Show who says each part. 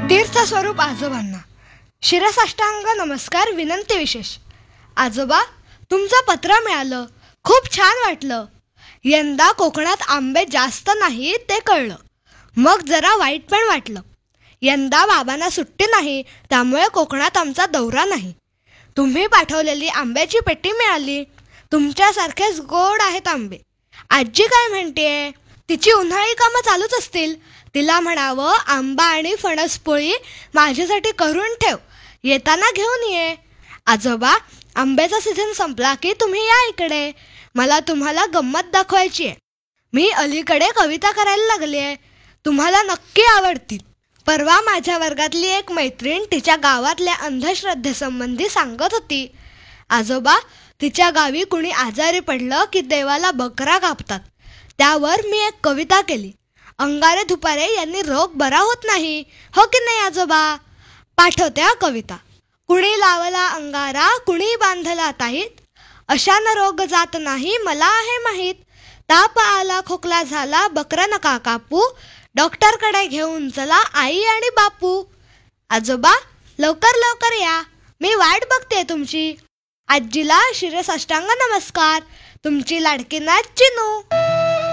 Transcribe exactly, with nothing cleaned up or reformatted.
Speaker 1: तीर्थस्वरूप आजोबांना शिरसाष्टांग नमस्कार, विनंती विशेष. आजोबा, तुमचं पत्र मिळालं, खूप छान वाटलं. यंदा कोकणात आंबे जास्त नाही ते कळलं. मग जरा वाईट पण वाटलं. यंदा बाबांना सुट्टी नाही, त्यामुळे कोकणात आमचा दौरा नाही. तुम्ही पाठवलेली आंब्याची पेटी मिळाली. तुमच्यासारखेच गोड आहेत आंबे. आजी काय म्हणतेय? तिची उन्हाळी कामं चालूच असतील. तिला म्हणावं, आंबा आणि फणसपोळी माझ्यासाठी करून ठेव, येताना घेऊन ये. आजोबा, आंब्याचा सीझन संपला की तुम्ही या इकडे. मला तुम्हाला गंमत दाखवायची आहे. मी अलीकडे कविता करायला लागली आहे. तुम्हाला नक्की आवडतील. परवा माझ्या वर्गातली एक मैत्रीण तिच्या गावातल्या अंधश्रद्धेसंबंधी सांगत होती. आजोबा, तिच्या गावी कुणी आजारी पडलं की देवाला बकरा कापतात. त्यावर मी एक कविता केली. अंगारे धुपारे यांनी रोग बरा होत नाही, हो की नाही आजोबा? पाठवत्या कविता. कुणी लावला अंगारा, कुणी बांधला ताहीत, अशानं रोग जात नाही मला आहे माहीत. ताप आला, खोकला झाला, बकरा नका कापू, डॉक्टरकडे घेऊन चला आई आणि बापू. आजोबा, लवकर लवकर या, मी वाट बघते तुमची. आजीला शिरसाष्टांग नमस्कार. तुमची लाडकी नात चिनू.